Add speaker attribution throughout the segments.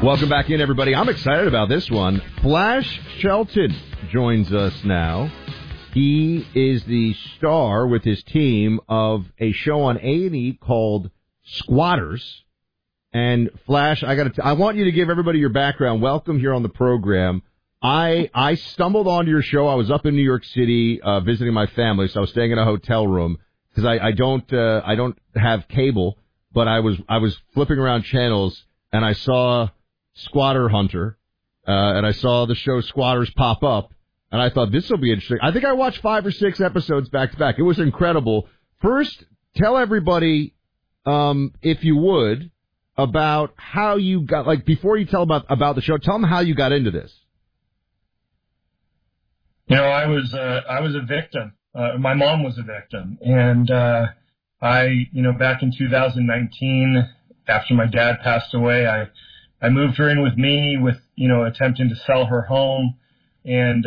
Speaker 1: Welcome back in, everybody. I'm excited about this one. Flash Shelton joins us now. He is the star with his team of a show on A&E called Squatters. And Flash, I want you to give everybody your background. Welcome here on the program. I stumbled onto your show. I was up in New York City visiting my family, so I was staying in a hotel room because I don't have cable, but I was flipping around channels and I saw Squatter Hunter, and I saw the show Squatters pop up, and I thought this will be interesting. I think I watched 5 or 6 episodes back to back. It was incredible. First, tell everybody, if you would, about how you got, like, before you tell about the show, tell them how you got into this.
Speaker 2: You know, I was a victim. My mom was a victim, and back in 2019, after my dad passed away, I moved her in with me with, attempting to sell her home. And,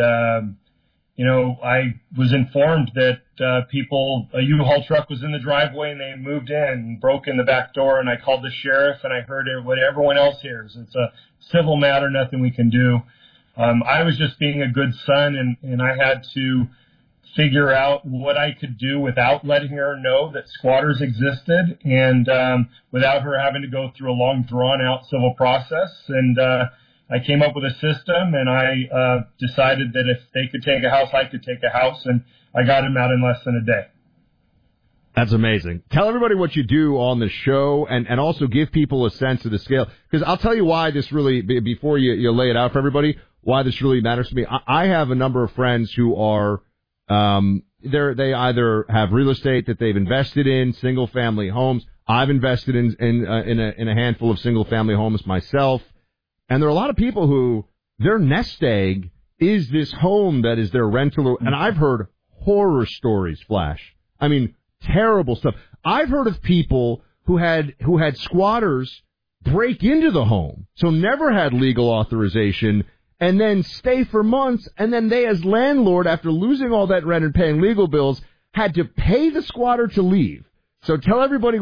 Speaker 2: I was informed that a U-Haul truck was in the driveway and they moved in and broke in the back door. And I called the sheriff and I heard what everyone else hears. It's a civil matter, nothing we can do. I was just being a good son and I had to figure out what I could do without letting her know that squatters existed and without her having to go through a long, drawn-out civil process. And I came up with a system, and I decided that if they could take a house, I could take a house, and I got him out in less than a day.
Speaker 1: That's amazing. Tell everybody what you do on the show and also give people a sense of the scale. Because I'll tell you why this really, before you lay it out for everybody, why this really matters to me. I have a number of friends who are they either have real estate that they've invested in, single family homes. I've invested in a handful of single family homes myself. And there are a lot of people who their nest egg is this home that is their rental. And I've heard horror stories, Flash. I mean, terrible stuff. I've heard of people who had squatters break into the home, so never had legal authorization, and then stay for months, and then they, as landlord, after losing all that rent and paying legal bills, had to pay the squatter to leave. So tell everybody